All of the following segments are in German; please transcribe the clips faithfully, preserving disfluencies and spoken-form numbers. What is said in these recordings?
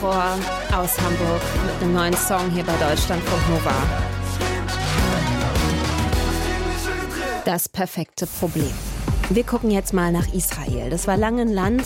Boah, aus Hamburg mit einem neuen Song hier bei Deutschlandfunk Nova. Das perfekte Problem. Wir gucken jetzt mal nach Israel. Das war lange ein Land,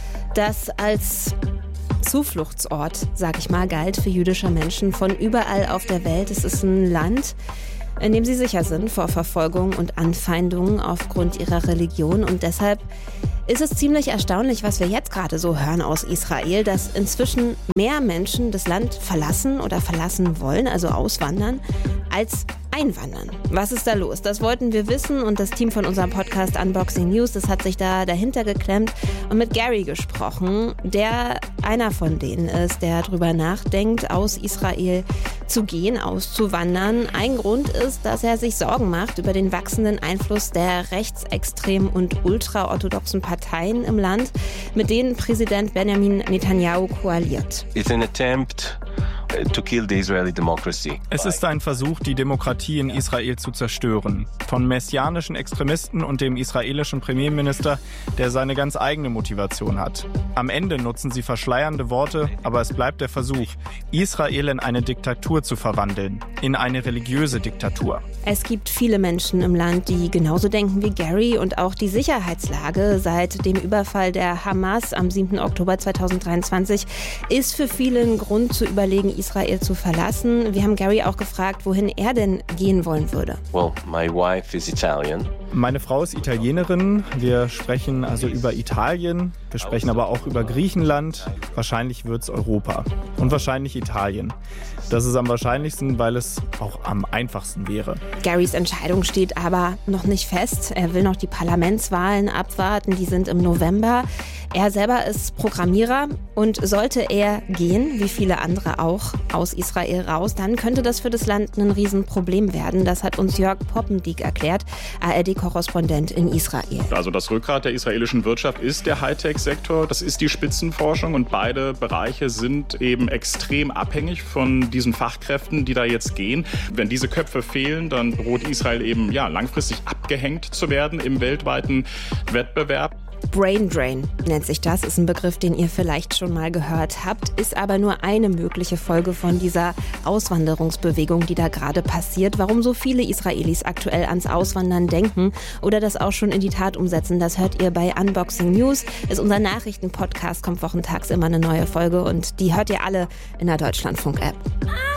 das als Zufluchtsort, sag ich mal, galt für jüdische Menschen von überall auf der Welt. Es ist ein Land, in dem sie sicher sind vor Verfolgung und Anfeindungen aufgrund ihrer Religion. Und deshalb ist es ziemlich erstaunlich, was wir jetzt gerade so hören aus Israel, dass inzwischen mehr Menschen das Land verlassen oder verlassen wollen, also auswandern, als einwandern. Was ist da los? Das wollten wir wissen und das Team von unserem Podcast Unboxing News, das hat sich da dahinter geklemmt und mit Gary gesprochen, der einer von denen ist, der drüber nachdenkt, aus Israel zu gehen, auszuwandern. Ein Grund ist, dass er sich Sorgen macht über den wachsenden Einfluss der rechtsextremen und ultraorthodoxen Parteien im Land, mit denen Präsident Benjamin Netanyahu koaliert. It's an attempt to kill the Israeli democracy. Es ist ein Versuch, die Demokratie in Israel zu zerstören. Von messianischen Extremisten und dem israelischen Premierminister, der seine ganz eigene Motivation hat. Am Ende nutzen sie verschleiernde Worte, aber es bleibt der Versuch, Israel in eine Diktatur zu verwandeln. In eine religiöse Diktatur. Es gibt viele Menschen im Land, die genauso denken wie Gary und auch die Sicherheitslage seit dem Überfall der Hamas am siebten Oktober zweitausenddreiundzwanzig ist für viele ein Grund zu überlegen, Israel zu verlassen. Wir haben Gary auch gefragt, wohin er denn gehen wollen würde. Well, my wife is Italian. Meine Frau ist Italienerin. Wir sprechen also über Italien. Wir sprechen aber auch über Griechenland. Wahrscheinlich wird es Europa. Und wahrscheinlich Italien. Das ist am wahrscheinlichsten, weil es auch am einfachsten wäre. Garys Entscheidung steht aber noch nicht fest. Er will noch die Parlamentswahlen abwarten. Die sind im November. Er selber ist Programmierer und sollte er gehen, wie viele andere auch, aus Israel raus, dann könnte das für das Land ein Riesenproblem werden. Das hat uns Jörg Poppendiek erklärt, A R D-Korrespondent in Israel. Also das Rückgrat der israelischen Wirtschaft ist der Hightech-Sektor, das ist die Spitzenforschung und beide Bereiche sind eben extrem abhängig von diesen Fachkräften, die da jetzt gehen. Wenn diese Köpfe fehlen, dann droht Israel eben ja, langfristig abgehängt zu werden im weltweiten Wettbewerb. Brain Drain nennt sich das, ist ein Begriff, den ihr vielleicht schon mal gehört habt, ist aber nur eine mögliche Folge von dieser Auswanderungsbewegung, die da gerade passiert. Warum so viele Israelis aktuell ans Auswandern denken oder das auch schon in die Tat umsetzen, das hört ihr bei Unboxing News. Ist unser Nachrichtenpodcast, kommt wochentags immer eine neue Folge und die hört ihr alle in der Deutschlandfunk-App.